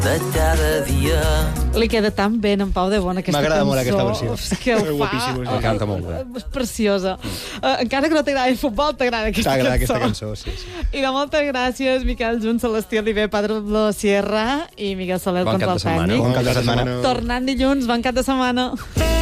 de cada dia. Li queda tan bé en Pau de Bona aquesta cançó. M'agrada molt aquesta versió. És que ho fa. Guapíssim, El canta molt bé. És preciosa. Encara que no t'agrada el futbol, t'agrada aquesta T'agrada cançó. aquesta cançó, sí. I de moltes gràcies, Miquel Junt, Celestí Oliver, Pedro de la Sierra i Miguel Soler, Bon cap de control setmana. tècnic. Bon cap de setmana. Tornant dilluns, bon cap de setmana.